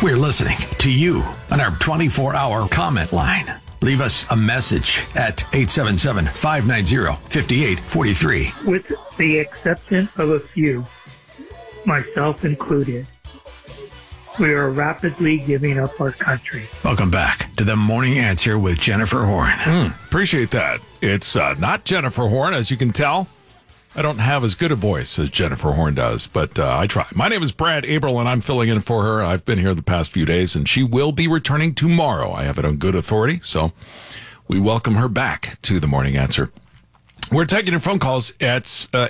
We're listening to you on our 24-hour comment line. Leave us a message at 877-590-5843. With the exception of a few, myself included, we are rapidly giving up our country. Welcome back to The Morning Answer with Jennifer Horn. Appreciate that. It's not Jennifer Horn, as you can tell. I don't have as good a voice as Jennifer Horn does, but I try. My name is Brad Abril, and I'm filling in for her. I've been here the past few days, and she will be returning tomorrow. I have it on good authority, so we welcome her back to The Morning Answer. We're taking your phone calls at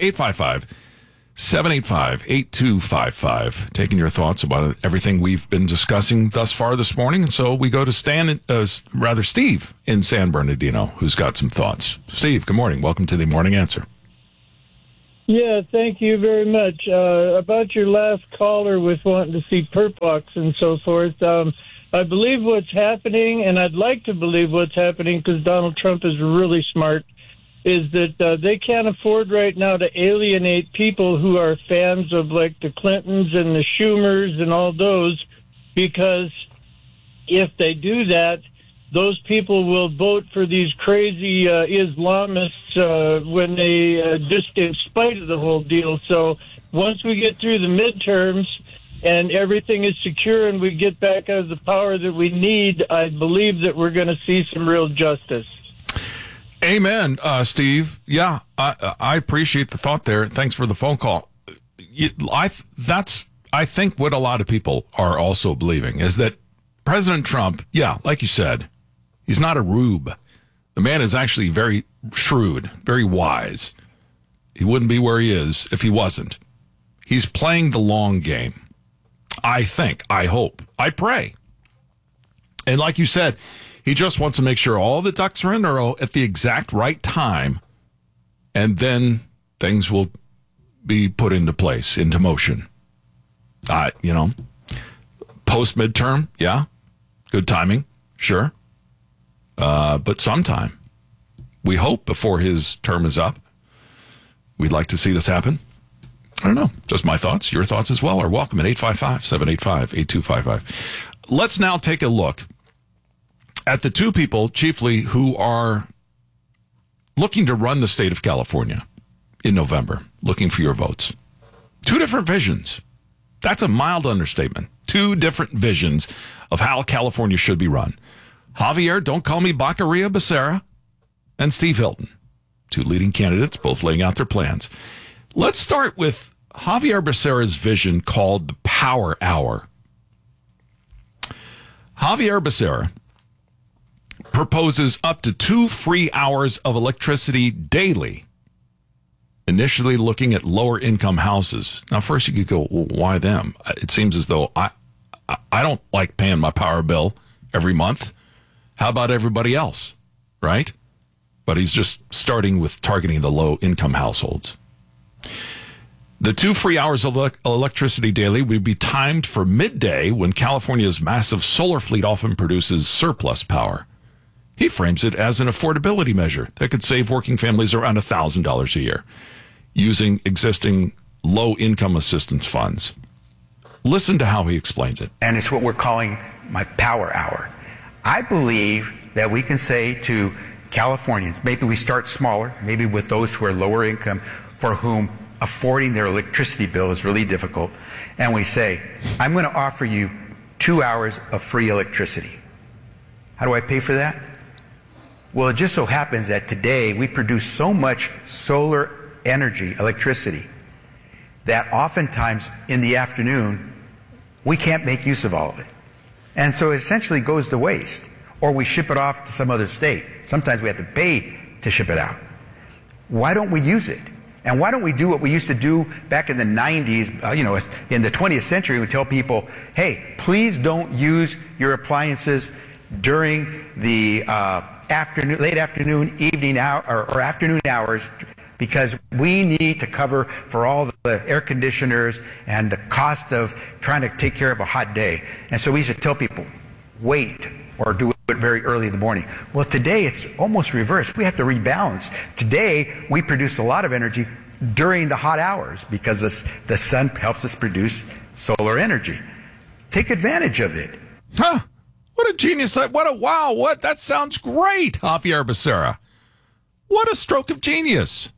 855-785-8255, taking your thoughts about everything we've been discussing thus far this morning. And so we go to Steve in San Bernardino, who's got some thoughts. Steve, good morning. Welcome to The Morning Answer. Yeah, thank you very much. About your last caller with wanting to see perp walks and so forth, I believe what's happening, and I'd like to believe what's happening because Donald Trump is really smart, is that they can't afford right now to alienate people who are fans of like the Clintons and the Schumers and all those, because if they do that, those people will vote for these crazy Islamists when they just in spite of the whole deal. So once we get through the midterms and everything is secure and we get back out of the power that we need, I believe that we're going to see some real justice. Amen, Steve. Yeah, I appreciate the thought there. Thanks for the phone call. I think what a lot of people are also believing is that President Trump, yeah, like you said, he's not a rube. The man is actually very shrewd, very wise. He wouldn't be where he is if he wasn't. He's playing the long game. I think, I hope, I pray. And like you said, he just wants to make sure all the ducks are in a row at the exact right time, and then things will be put into place, into motion. Post-midterm, yeah, good timing, sure. But sometime, we hope before his term is up, we'd like to see this happen. I don't know. Just my thoughts. Your thoughts as well are welcome at 855-785-8255. Let's now take a look at the two people, chiefly, who are looking to run the state of California in November, looking for your votes. Two different visions. That's a mild understatement. Two different visions of how California should be run. Javier, don't call me Baccaria Becerra, and Steve Hilton, two leading candidates, both laying out their plans. Let's start with Javier Becerra's vision called the Power Hour. Javier Becerra proposes up to 2 free hours of electricity daily, initially looking at lower income houses. Now, first you could go, well, why them? It seems as though I don't like paying my power bill every month. How about everybody else, right? But he's just starting with targeting the low income households. The 2 free hours of electricity daily would be timed for midday when California's massive solar fleet often produces surplus power. He frames it as an affordability measure that could save working families around $1,000 a year using existing low-income assistance funds. Listen to how he explains it. And it's what we're calling my power hour. I believe that we can say to Californians, maybe we start smaller, maybe with those who are lower income, for whom affording their electricity bill is really difficult, and we say, I'm going to offer you 2 hours of free electricity. How do I pay for that? Well, it just so happens that today we produce so much solar energy, electricity, that oftentimes in the afternoon we can't make use of all of it. And so it essentially goes to waste, or we ship it off to some other state. Sometimes we have to pay to ship it out. Why don't we use it? And why don't we do what we used to do back in the 90s, in the 20th century? We tell people, hey, please don't use your appliances during the late afternoon, evening hour, or afternoon hours, because we need to cover for all the air conditioners and the cost of trying to take care of a hot day. And so we used to tell people, wait, or do it very early in the morning. Well, today it's almost reversed. We have to rebalance. Today we produce a lot of energy during the hot hours because the sun helps us produce solar energy. take advantage of it. Huh? What a genius. That sounds great, Javier Becerra. What a stroke of genius.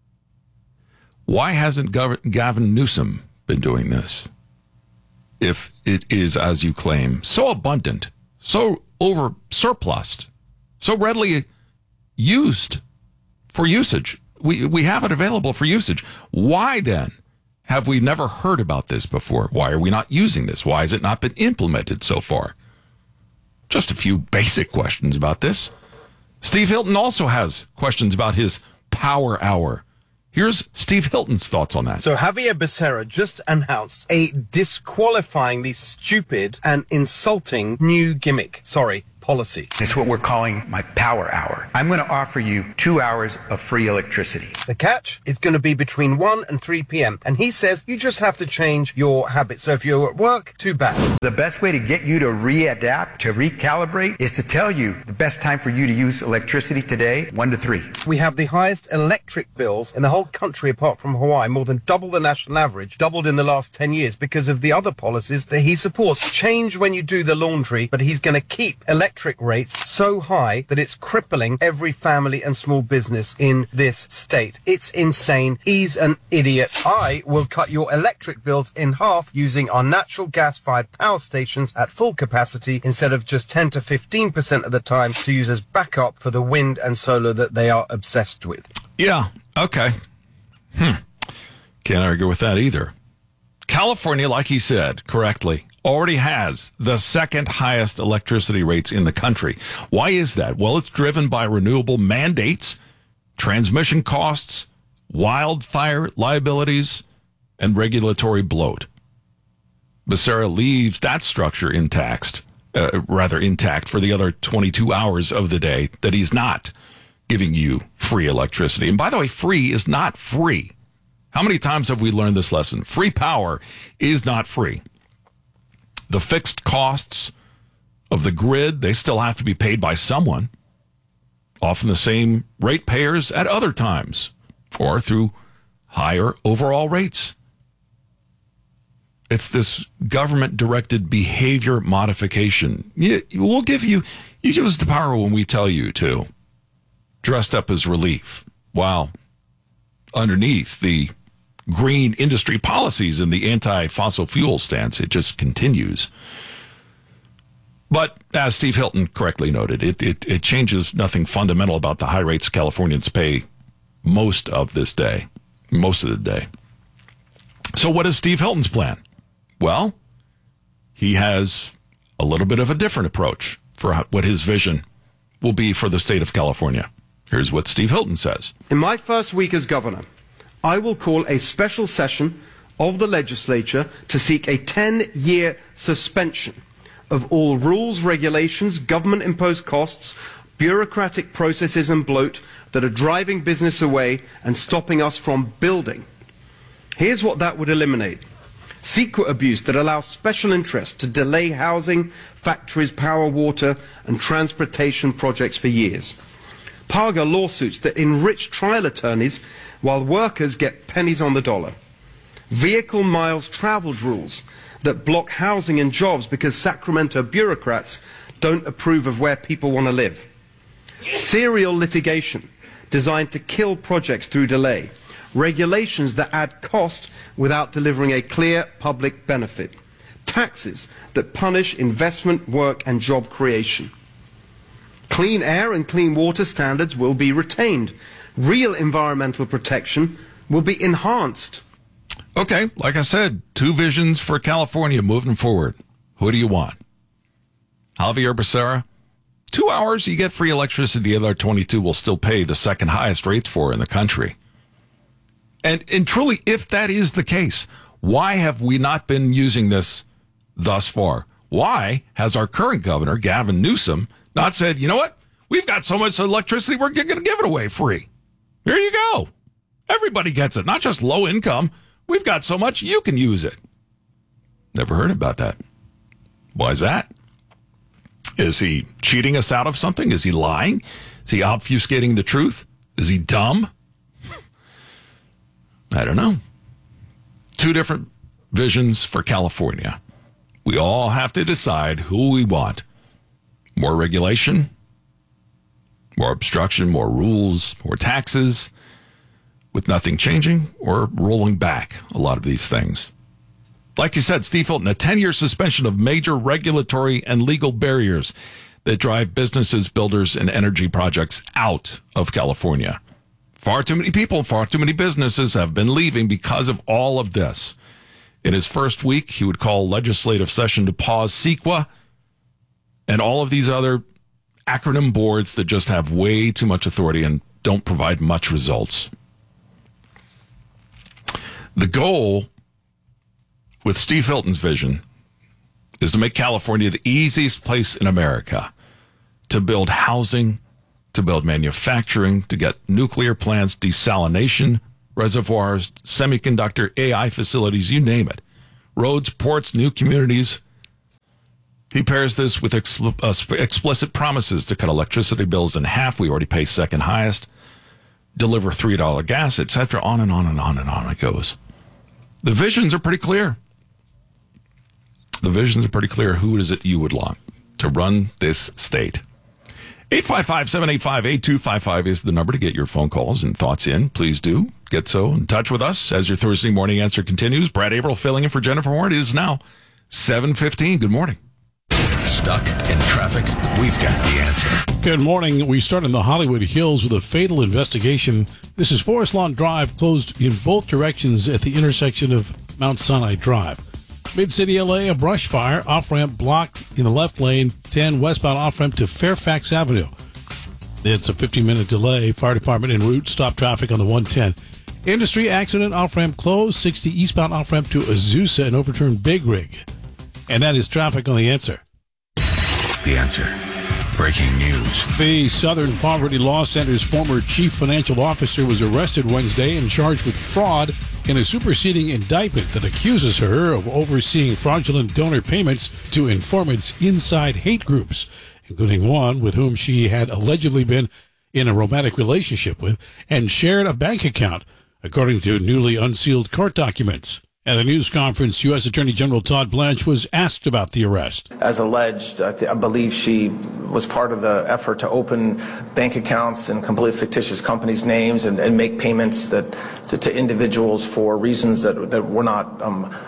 Why hasn't Gavin Newsom been doing this? If it is, as you claim, so abundant, so surplused, so readily used for usage. We have it available for usage. Why then have we never heard about this before? Why are we not using this? Why has it not been implemented so far? Just a few basic questions about this. Steve Hilton also has questions about his power hour. Here's Steve Hilton's thoughts on that. So Javier Becerra just announced a disqualifyingly stupid and insulting new policy. It's what we're calling my power hour. I'm going to offer you 2 hours of free electricity. The catch is going to be between 1 and 3 p.m. And he says you just have to change your habits. So if you're at work, too bad. The best way to get you to readapt, to recalibrate, is to tell you the best time for you to use electricity today, 1 to 3. We have the highest electric bills in the whole country apart from Hawaii, more than double the national average, doubled in the last 10 years because of the other policies that he supports. Change when you do the laundry, but he's going to keep electric rates so high that it's crippling every family and small business in this state. It's insane. He's an idiot. I will cut your electric bills in half using our natural gas-fired power stations at full capacity instead of just 10 to 15% of the time to use as backup for the wind and solar that they are obsessed with. Yeah, okay. Can't argue with that either. California, like he said correctly, already has the second highest electricity rates in the country. Why is that? Well, it's driven by renewable mandates, transmission costs, wildfire liabilities, and regulatory bloat. Becerra leaves that structure intact for the other 22 hours of the day that he's not giving you free electricity. And by the way, free is not free. How many times have we learned this lesson? Free power is not free. The fixed costs of the grid, they still have to be paid by someone, often the same ratepayers at other times, or through higher overall rates. It's this government-directed behavior modification. We'll give you use the power when we tell you to, dressed up as relief, while underneath the green industry policies and the anti-fossil fuel stance, it just continues. But as Steve Hilton correctly noted, it changes nothing fundamental about the high rates Californians pay most of the day. So what is Steve Hilton's plan? Well, he has a little bit of a different approach for what his vision will be for the state of California. Here's what Steve Hilton says. In my first week as governor, I will call a special session of the legislature to seek a 10-year suspension of all rules, regulations, government-imposed costs, bureaucratic processes and bloat that are driving business away and stopping us from building. Here's what that would eliminate. Secret abuse that allows special interests to delay housing, factories, power, water, and transportation projects for years. PAGA lawsuits that enrich trial attorneys while workers get pennies on the dollar. Vehicle miles traveled rules that block housing and jobs because Sacramento bureaucrats don't approve of where people want to live. Serial litigation designed to kill projects through delay. Regulations that add cost without delivering a clear public benefit. Taxes that punish investment, work, and job creation. Clean air and clean water standards will be retained. Real environmental protection will be enhanced. Okay, like I said, two visions for California moving forward. Who do you want? Javier Becerra? 2 hours, you get free electricity. The other 22 will still pay the second highest rates for in the country. And truly, if that is the case, why have we not been using this thus far? Why has our current governor, Gavin Newsom, not said, you know what? We've got so much electricity, we're going to give it away free. Here you go. Everybody gets it, not just low income. We've got so much, you can use it. Never heard about that. Why is that? Is he cheating us out of something? Is he lying? Is he obfuscating the truth? Is he dumb? I don't know. Two different visions for California. We all have to decide who we want. More regulation, more obstruction, more rules, more taxes, with nothing changing or rolling back a lot of these things. Like you said, Steve Hilton, a 10-year suspension of major regulatory and legal barriers that drive businesses, builders, and energy projects out of California. Far too many people, far too many businesses have been leaving because of all of this. In his first week, he would call legislative session to pause CEQA and all of these other acronym boards that just have way too much authority and don't provide much results. The goal with Steve Hilton's vision is to make California the easiest place in America to build housing, to build manufacturing, to get nuclear plants, desalination, reservoirs, semiconductor, AI facilities, you name it. Roads, ports, new communities. He pairs this with explicit promises to cut electricity bills in half. We already pay second highest. Deliver $3 gas, etc. On and on and on and on it goes. The visions are pretty clear. The visions are pretty clear. Who is it you would want to run this state? 855-785-8255 is the number to get your phone calls and thoughts in. Please do get so in touch with us as your Thursday morning answer continues. Brad Averill filling in for Jennifer Horn. It is now 7:15. Good morning. Stuck in traffic? We've got the answer. Good morning. We start in the Hollywood Hills with a fatal investigation. This is Forest Lawn Drive, closed in both directions at the intersection of Mount Sinai Drive. Mid-City LA, a brush fire, off-ramp blocked in the left lane, 10 westbound off-ramp to Fairfax Avenue. It's a 15-minute delay. Fire department en route, stop traffic on the 110. Industry accident, off-ramp closed, 60 eastbound off-ramp to Azusa and overturned Big Rig. And that is traffic on The Answer. The Answer. Breaking news. The Southern Poverty Law Center's former chief financial officer was arrested Wednesday and charged with fraud in a superseding indictment that accuses her of overseeing fraudulent donor payments to informants inside hate groups, including one with whom she had allegedly been in a romantic relationship with and shared a bank account, according to newly unsealed court documents. At a news conference, U.S. Attorney General Todd Blanche was asked about the arrest. As alleged, I believe she was part of the effort to open bank accounts in completely fictitious companies' names and make payments to individuals for reasons that were not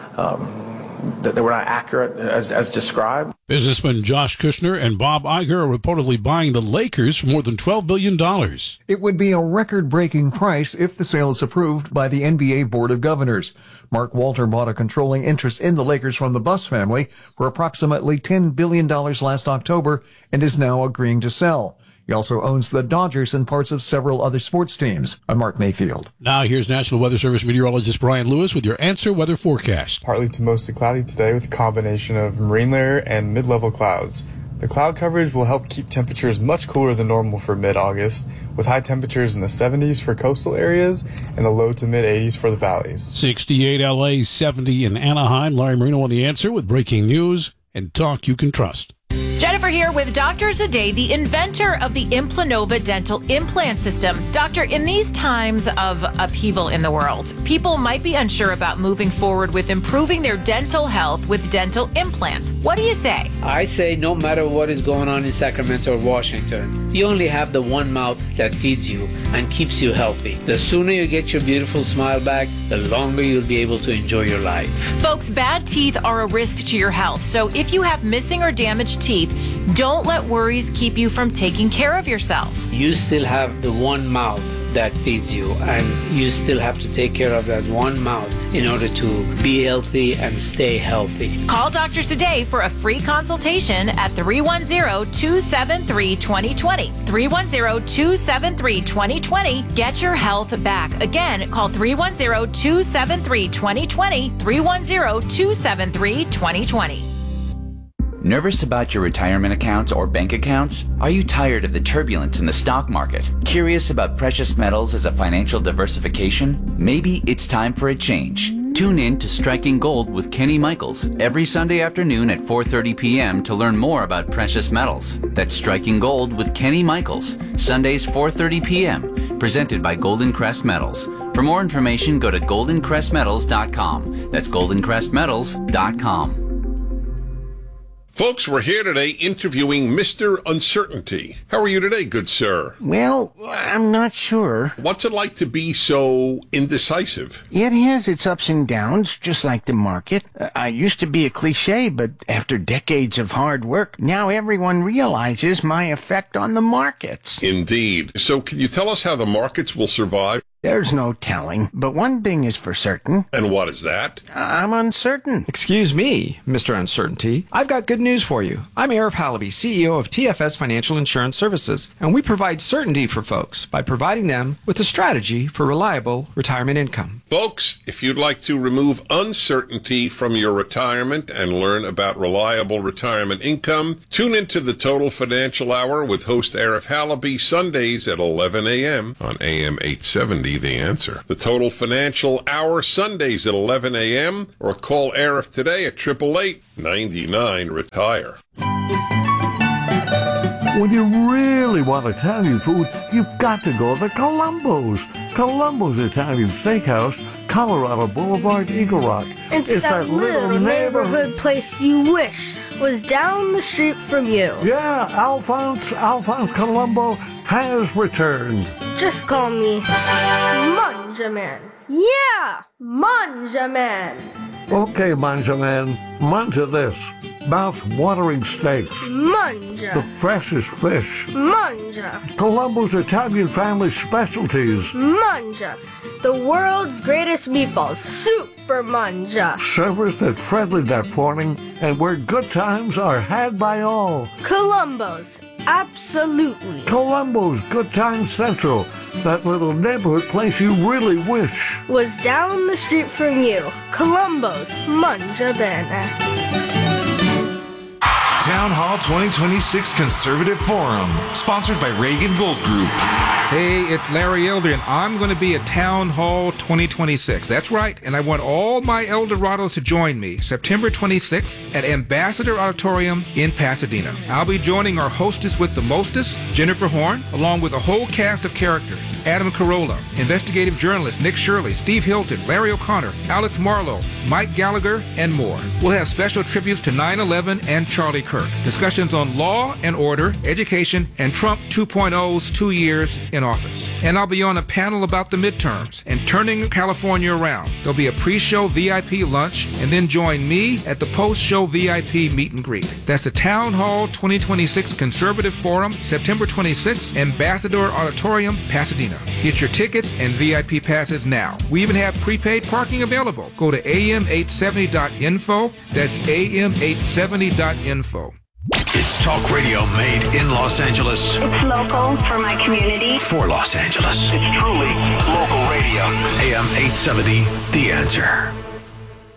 accurate as described. Businessman Josh Kushner and Bob Iger are reportedly buying the Lakers for more than $12 billion. It would be a record-breaking price if the sale is approved by the NBA Board of Governors. Mark Walter bought a controlling interest in the Lakers from the Buss family for approximately $10 billion last October and is now agreeing to sell. He also owns the Dodgers and parts of several other sports teams. I'm Mark Mayfield. Now here's National Weather Service meteorologist Brian Lewis with your Answer Weather forecast. Partly to mostly cloudy today with a combination of marine layer and mid-level clouds. The cloud coverage will help keep temperatures much cooler than normal for mid-August, with high temperatures in the 70s for coastal areas and the low to mid-80s for the valleys. 68 LA, 70 in Anaheim. Larry Marino on The Answer with breaking news and talk you can trust. Jennifer here with Dr. Zade, the inventor of the Implanova dental implant system. Doctor, in these times of upheaval in the world, people might be unsure about moving forward with improving their dental health with dental implants. What do you say? I say no matter what is going on in Sacramento or Washington, you only have the one mouth that feeds you and keeps you healthy. The sooner you get your beautiful smile back, the longer you'll be able to enjoy your life. Folks, bad teeth are a risk to your health. So if you have missing or damaged teeth, don't let worries keep you from taking care of yourself. You still have the one mouth that feeds you, and you still have to take care of that one mouth in order to be healthy and stay healthy. Call Dr. Zade for a free consultation at 310-273-2020. 310-273-2020. Get your health back. Again, call 310-273-2020. 310-273-2020. Nervous about your retirement accounts or bank accounts? Are you tired of the turbulence in the stock market? Curious about precious metals as a financial diversification? Maybe it's time for a change. Tune in to Striking Gold with Kenny Michaels every Sunday afternoon at 4:30 p.m. to learn more about precious metals. That's Striking Gold with Kenny Michaels, Sundays 4:30 p.m., presented by Golden Crest Metals. For more information, go to goldencrestmetals.com. That's goldencrestmetals.com. Folks, we're here today interviewing Mr. Uncertainty. How are you today, good sir? Well, I'm not sure. What's it like to be so indecisive? It has its ups and downs, just like the market. I used to be a cliche, but after decades of hard work, now everyone realizes my effect on the markets. Indeed. So can you tell us how the markets will survive? There's no telling, but one thing is for certain. And what is that? I'm uncertain. Excuse me, Mr. Uncertainty. I've got good news for you. I'm Arif Halaby, CEO of TFS Financial Insurance Services, and we provide certainty for folks by providing them with a strategy for reliable retirement income. Folks, if you'd like to remove uncertainty from your retirement and learn about reliable retirement income, tune into the Total Financial Hour with host Arif Halaby Sundays at 11 a.m. on AM 870. The Answer. The Total Financial Hour Sundays at 11 a.m. or call Arif today at 888-99-RETIRE. When you really want Italian food, you've got to go to Columbo's. Columbo's Italian Steakhouse, Colorado Boulevard, Eagle Rock. It's that little neighborhood place you wish was down the street from you. Yeah, Alphonse Columbo has returned. Just call me Manja Man. Yeah, Manja Man. Okay, Manja Man, manja this. Mouth-watering steaks. Manja. The freshest fish. Manja. Columbo's Italian family specialties. Manja. The world's greatest meatballs. Super Manja. Servers that friendly that morning and where good times are had by all. Columbo's. Absolutely. Columbo's Good Times Central. That little neighborhood place you really wish was down the street from you. Columbo's Manja Bene. Town Hall 2026 Conservative Forum, sponsored by Reagan Gold Group. Hey, it's Larry Elder, and I'm going to be at Town Hall 2026. That's right, and I want all my Eldorados to join me September 26th at Ambassador Auditorium in Pasadena. I'll be joining our hostess with the mostest, Jennifer Horn, along with a whole cast of characters. Adam Carolla, investigative journalist Nick Shirley, Steve Hilton, Larry O'Connor, Alex Marlowe, Mike Gallagher, and more. We'll have special tributes to 9/11 and Charlie Kirk. Discussions on law and order, education, and Trump 2.0's 2 years in office. And I'll be on a panel about the midterms and turning California around. There'll be a pre-show VIP lunch, and then join me at the post-show VIP meet and greet. That's the Town Hall 2026 Conservative Forum, September 26th, Ambassador Auditorium, Pasadena. Get your tickets and VIP passes now. We even have prepaid parking available. Go to am870.info. That's am870.info. It's talk radio made in Los Angeles. It's local for my community. For Los Angeles. It's truly local radio. AM 870, The Answer.